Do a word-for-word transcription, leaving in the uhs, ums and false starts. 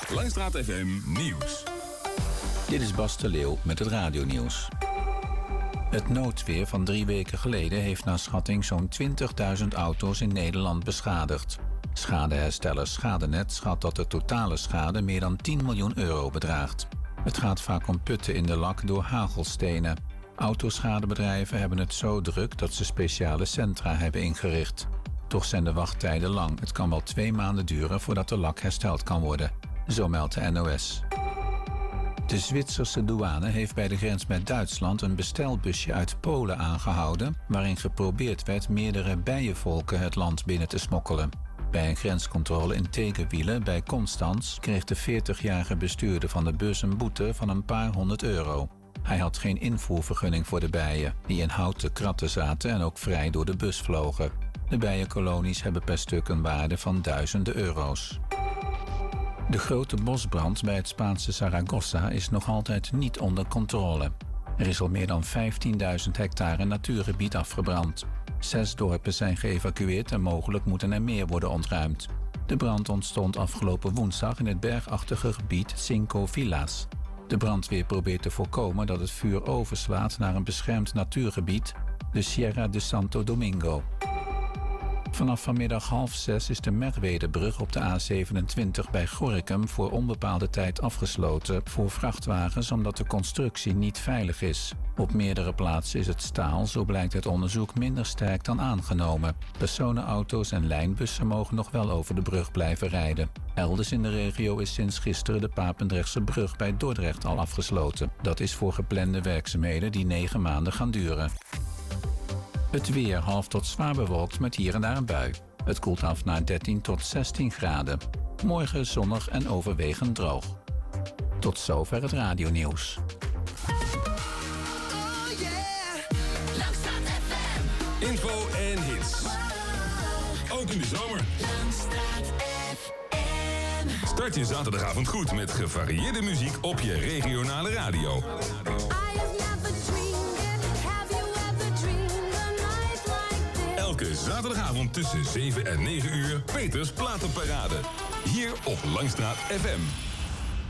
Langstraat F M Nieuws. Dit is Bas de Leeuw met het radionieuws. Het noodweer van drie weken geleden heeft naar schatting zo'n twintigduizend auto's in Nederland beschadigd. Schadehersteller Schadenet schat dat de totale schade meer dan tien miljoen euro bedraagt. Het gaat vaak om putten in de lak door hagelstenen. Autoschadebedrijven hebben het zo druk dat ze speciale centra hebben ingericht. Toch zijn de wachttijden lang. Het kan wel twee maanden duren voordat de lak hersteld kan worden. Zo meldt de N O S. De Zwitserse douane heeft bij de grens met Duitsland een bestelbusje uit Polen aangehouden, waarin geprobeerd werd meerdere bijenvolken het land binnen te smokkelen. Bij een grenscontrole in Tegenwielen bij Constans kreeg de veertigjarige bestuurder van de bus een boete van een paar honderd euro. Hij had geen invoervergunning voor de bijen, die in houten kratten zaten en ook vrij door de bus vlogen. De bijenkolonies hebben per stuk een waarde van duizenden euro's. De grote bosbrand bij het Spaanse Zaragoza is nog altijd niet onder controle. Er is al meer dan vijftienduizend hectare natuurgebied afgebrand. Zes dorpen zijn geëvacueerd en mogelijk moeten er meer worden ontruimd. De brand ontstond afgelopen woensdag in het bergachtige gebied Cinco Villas. De brandweer probeert te voorkomen dat het vuur overslaat naar een beschermd natuurgebied, de Sierra de Santo Domingo. Vanaf vanmiddag half zes is de Merwedebrug op de A zevenentwintig bij Gorinchem voor onbepaalde tijd afgesloten voor vrachtwagens omdat de constructie niet veilig is. Op meerdere plaatsen is het staal, zo blijkt uit onderzoek, minder sterk dan aangenomen. Personenauto's en lijnbussen mogen nog wel over de brug blijven rijden. Elders in de regio is sinds gisteren de Papendrechtse brug bij Dordrecht al afgesloten. Dat is voor geplande werkzaamheden die negen maanden gaan duren. Het weer half tot zwaar bewolkt met hier en daar een bui. Het koelt af naar dertien tot zestien graden. Morgen zonnig en overwegend droog. Tot zover het radionieuws. Oh yeah. Langstraat F M. Info en hits. Ook in de zomer. Langstraat F M. Start je zaterdagavond goed met gevarieerde muziek op je regionale radio. Elke zaterdagavond tussen zeven en negen uur Peters Platenparade. Hier op Langstraat F M.